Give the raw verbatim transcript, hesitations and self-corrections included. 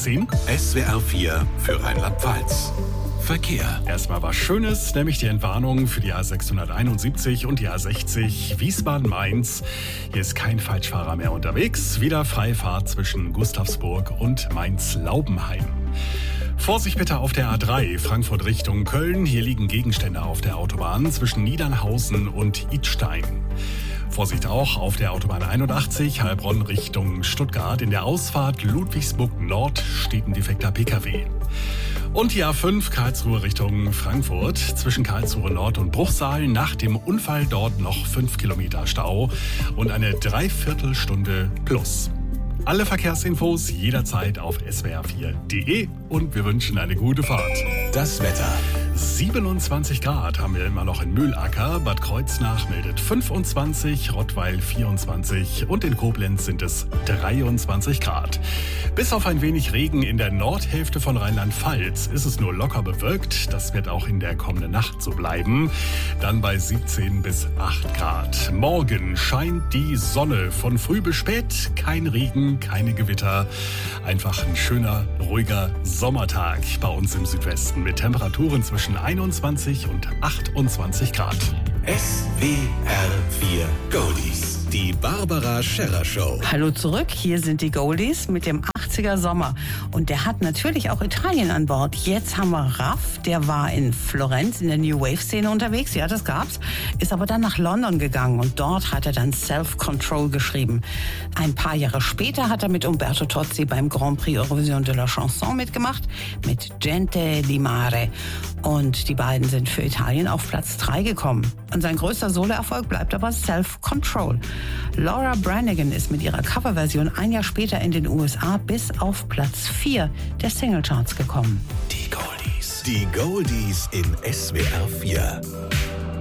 zehn. S W R vier für Rheinland-Pfalz. Verkehr. Erstmal was Schönes, nämlich die Entwarnung für die A sechshunderteinundsiebzig und die A sechzig Wiesbaden-Mainz. Hier ist kein Falschfahrer mehr unterwegs. Wieder Freifahrt zwischen Gustavsburg und Mainz-Laubenheim. Vorsicht bitte auf der A drei, Frankfurt Richtung Köln. Hier liegen Gegenstände auf der Autobahn zwischen Niedernhausen und Idstein. Vorsicht auch auf der Autobahn einundachtzig, Heilbronn Richtung Stuttgart. In der Ausfahrt Ludwigsburg Nord steht ein defekter P K W. Und die A fünf, Karlsruhe Richtung Frankfurt. Zwischen Karlsruhe Nord und Bruchsal nach dem Unfall dort noch fünf Kilometer Stau und eine Dreiviertelstunde plus. Alle Verkehrsinfos jederzeit auf s w r vier punkt d e und wir wünschen eine gute Fahrt. Das Wetter. siebenundzwanzig Grad haben wir immer noch in Mühlacker, Bad Kreuznach meldet fünfundzwanzig, Rottweil vierundzwanzig und in Koblenz sind es dreiundzwanzig Grad. Bis auf ein wenig Regen in der Nordhälfte von Rheinland-Pfalz ist es nur locker bewölkt. Das wird auch in der kommenden Nacht so bleiben. Dann bei siebzehn bis acht Grad. Morgen scheint die Sonne von früh bis spät. Kein Regen, keine Gewitter. Einfach ein schöner, ruhiger Sommertag bei uns im Südwesten mit Temperaturen zwischen einundzwanzig und achtundzwanzig Grad. S W R vier Goldies. Die Barbara Scherrer Show. Hallo zurück, hier sind die Goldies mit dem achtziger Sommer. Und der hat natürlich auch Italien an Bord. Jetzt haben wir Raff, der war in Florenz in der New Wave-Szene unterwegs. Ja, das gab's. Ist aber dann nach London gegangen und dort hat er dann Self-Control geschrieben. Ein paar Jahre später hat er mit Umberto Tozzi beim Grand Prix Eurovision de la Chanson mitgemacht, mit Gente di Mare. Und die beiden sind für Italien auf Platz drei gekommen. Und sein größter Soloerfolg bleibt aber Self-Control. Laura Branigan ist mit ihrer Coverversion ein Jahr später in den U S A bis auf Platz vier der Singlecharts gekommen. Die Goldies. Die Goldies in S W R vier.